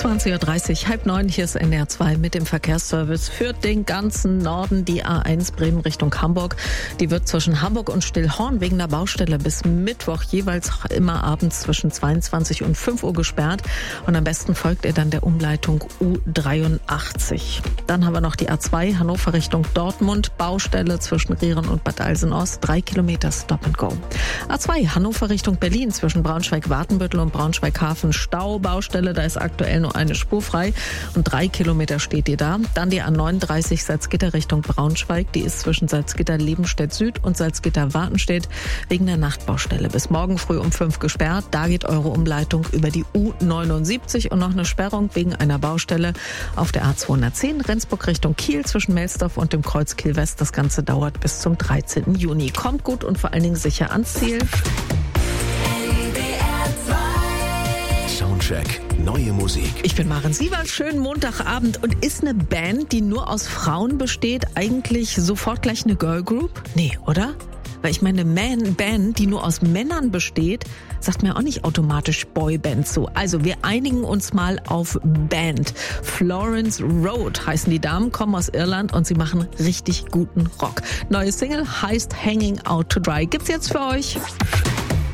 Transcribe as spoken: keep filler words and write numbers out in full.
zwanzig Uhr dreißig, halb neun, hier ist N D R zwei mit dem Verkehrsservice für den ganzen Norden. Die A eins Bremen Richtung Hamburg, die wird zwischen Hamburg und Stillhorn wegen der Baustelle bis Mittwoch jeweils immer abends zwischen zweiundzwanzig und fünf Uhr gesperrt. Und am besten folgt ihr dann der Umleitung U dreiundachtzig. Dann haben wir noch die A zwei Hannover Richtung Dortmund, Baustelle zwischen Rieren und Bad Alsen-Ost, drei Kilometer Stop and Go. A zwei Hannover Richtung Berlin zwischen Braunschweig-Wartenbüttel und Braunschweig-Hafen, Stau, Baustelle, da ist aktuell nur eine Spur frei und drei Kilometer steht ihr da. Dann die A neununddreißig Salzgitter Richtung Braunschweig, die ist zwischen Salzgitter-Lebenstedt Süd und Salzgitter-Wartenstedt wegen der Nachtbaustelle bis morgen früh um fünf gesperrt. Da geht eure Umleitung über die U neunundsiebzig und noch eine Sperrung wegen einer Baustelle auf der A zweihundertzehn Rendsburg Richtung Kiel zwischen Melsdorf und dem Kreuz Kiel West. Das Ganze dauert bis zum dreizehnten Juni. Kommt gut und vor allen Dingen sicher ans Ziel. Soundcheck, neue Musik. Ich bin Maren Sievers, schönen Montagabend. Und ist eine Band, die nur aus Frauen besteht, eigentlich sofort gleich eine Girl Group? Nee, oder? Weil ich meine, Man Band, die nur aus Männern besteht, sagt mir auch nicht automatisch Boyband zu. Also wir einigen uns mal auf Band. Florence Road heißen die Damen, kommen aus Irland und sie machen richtig guten Rock. Neue Single heißt Hanging Out to Dry. Gibt's jetzt für euch.